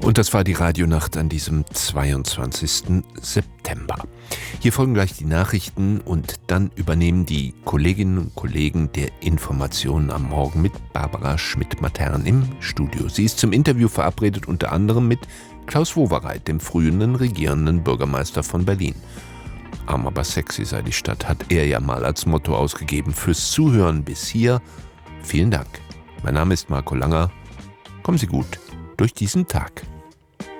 Und das war die Radionacht an diesem 22. September. Hier folgen gleich die Nachrichten und dann übernehmen die Kolleginnen und Kollegen der Informationen am Morgen mit Barbara Schmidt-Matern im Studio. Sie ist zum Interview verabredet, unter anderem mit Klaus Wowereit, dem früheren regierenden Bürgermeister von Berlin. Arm aber sexy sei die Stadt, hat er ja mal als Motto ausgegeben. Fürs Zuhören bis hier, vielen Dank. Mein Name ist Marco Langer. Kommen Sie gut durch diesen Tag.